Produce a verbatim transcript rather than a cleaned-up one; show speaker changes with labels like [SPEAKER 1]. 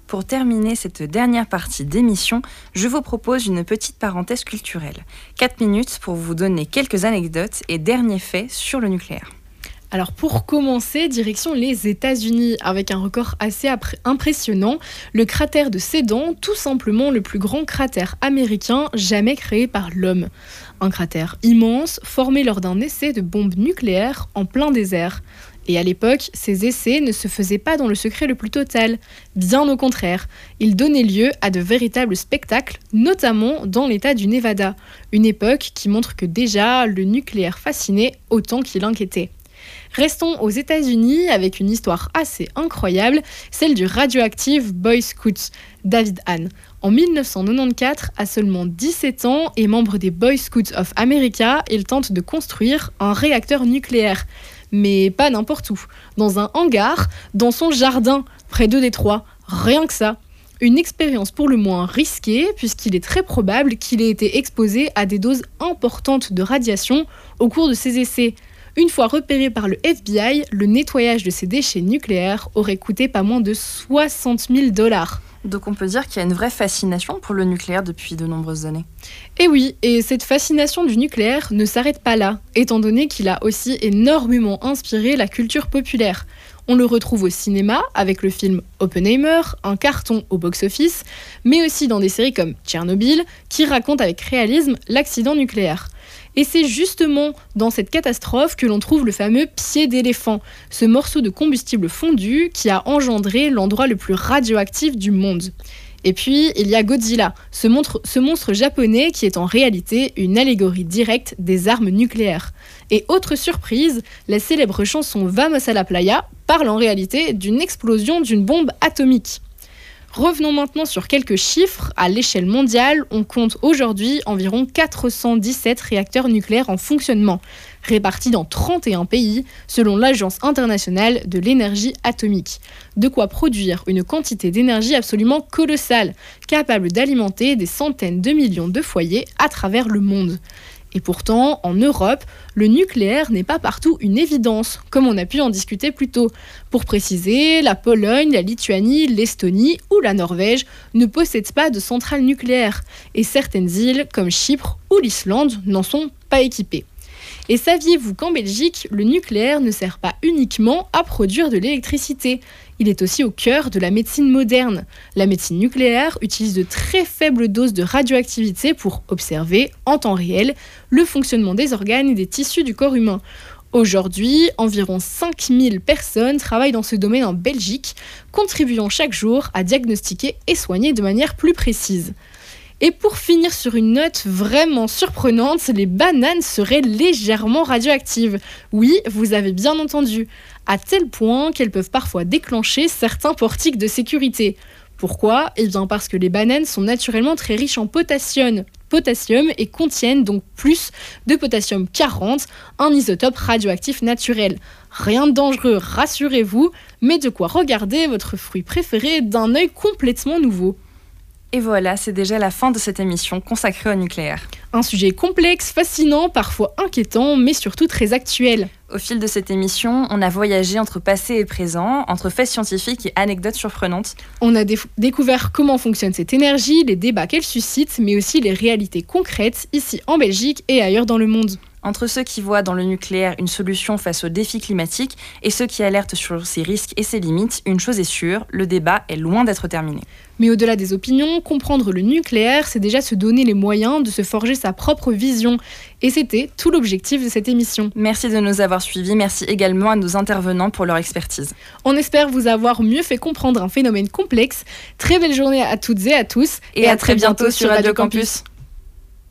[SPEAKER 1] Pour terminer cette dernière partie d'émission, je vous propose une petite parenthèse culturelle. quatre minutes pour vous donner quelques anecdotes et derniers faits sur le nucléaire.
[SPEAKER 2] Alors pour commencer, direction les États-Unis avec un record assez impressionnant, le cratère de Sedan, tout simplement le plus grand cratère américain jamais créé par l'homme. Un cratère immense formé lors d'un essai de bombe nucléaire en plein désert. Et à l'époque, ces essais ne se faisaient pas dans le secret le plus total. Bien au contraire, ils donnaient lieu à de véritables spectacles, notamment dans l'état du Nevada. Une époque qui montre que déjà, le nucléaire fascinait autant qu'il inquiétait. Restons aux États-Unis avec une histoire assez incroyable, celle du Radioactive Boy Scout, David Hahn. En dix-neuf cent quatre-vingt-quatorze, à seulement dix-sept ans et membre des Boy Scouts of America, il tente de construire un réacteur nucléaire. Mais pas n'importe où, dans un hangar, dans son jardin, près de Détroit. Rien que ça. Une expérience pour le moins risquée, puisqu'il est très probable qu'il ait été exposé à des doses importantes de radiation au cours de ses essais. Une fois repéré par le F B I, le nettoyage de ces déchets nucléaires aurait coûté pas moins de soixante mille dollars.
[SPEAKER 1] Donc on peut dire qu'il y a une vraie fascination pour le nucléaire depuis de nombreuses années.
[SPEAKER 2] Et oui, et cette fascination du nucléaire ne s'arrête pas là, étant donné qu'il a aussi énormément inspiré la culture populaire. On le retrouve au cinéma avec le film Oppenheimer, un carton au box-office, mais aussi dans des séries comme Tchernobyl, qui racontent avec réalisme l'accident nucléaire. Et c'est justement dans cette catastrophe que l'on trouve le fameux pied d'éléphant, ce morceau de combustible fondu qui a engendré l'endroit le plus radioactif du monde. Et puis, il y a Godzilla, ce monstre, ce monstre japonais qui est en réalité une allégorie directe des armes nucléaires. Et autre surprise, la célèbre chanson Vamos a la playa parle en réalité d'une explosion d'une bombe atomique. Revenons maintenant sur quelques chiffres. À l'échelle mondiale, on compte aujourd'hui environ quatre cent dix-sept réacteurs nucléaires en fonctionnement, répartis dans trente et un pays, selon l'Agence internationale de l'énergie atomique. De quoi produire une quantité d'énergie absolument colossale, capable d'alimenter des centaines de millions de foyers à travers le monde. Et pourtant, en Europe, le nucléaire n'est pas partout une évidence, comme on a pu en discuter plus tôt. Pour préciser, la Pologne, la Lituanie, l'Estonie ou la Norvège ne possèdent pas de centrales nucléaires, et certaines îles, comme Chypre ou l'Islande, n'en sont pas équipées. Et saviez-vous qu'en Belgique, le nucléaire ne sert pas uniquement à produire de l'électricité ? Il est aussi au cœur de la médecine moderne. La médecine nucléaire utilise de très faibles doses de radioactivité pour observer, en temps réel, le fonctionnement des organes et des tissus du corps humain. Aujourd'hui, environ cinq mille personnes travaillent dans ce domaine en Belgique, contribuant chaque jour à diagnostiquer et soigner de manière plus précise. Et pour finir sur une note vraiment surprenante, les bananes seraient légèrement radioactives. Oui, vous avez bien entendu, à tel point qu'elles peuvent parfois déclencher certains portiques de sécurité. Pourquoi ? Eh bien parce que les bananes sont naturellement très riches en potassium, potassium et contiennent donc plus de potassium quarante, un isotope radioactif naturel. Rien de dangereux, rassurez-vous, mais de quoi regarder votre fruit préféré d'un œil complètement nouveau.
[SPEAKER 1] Et voilà, c'est déjà la fin de cette émission consacrée au nucléaire.
[SPEAKER 2] Un sujet complexe, fascinant, parfois inquiétant, mais surtout très actuel.
[SPEAKER 1] Au fil de cette émission, on a voyagé entre passé et présent, entre faits scientifiques et anecdotes surprenantes.
[SPEAKER 2] On a déf- découvert comment fonctionne cette énergie, les débats qu'elle suscite, mais aussi les réalités concrètes, ici en Belgique et ailleurs dans le monde.
[SPEAKER 1] Entre ceux qui voient dans le nucléaire une solution face aux défis climatiques et ceux qui alertent sur ses risques et ses limites, une chose est sûre, le débat est loin d'être terminé.
[SPEAKER 2] Mais au-delà des opinions, comprendre le nucléaire, c'est déjà se donner les moyens de se forger sa propre vision. Et c'était tout l'objectif de cette émission.
[SPEAKER 1] Merci de nous avoir suivis, merci également à nos intervenants pour leur expertise.
[SPEAKER 2] On espère vous avoir mieux fait comprendre un phénomène complexe. Très belle journée à toutes et à tous.
[SPEAKER 1] Et, et à, à très bientôt, bientôt sur Radio Campus. Campus.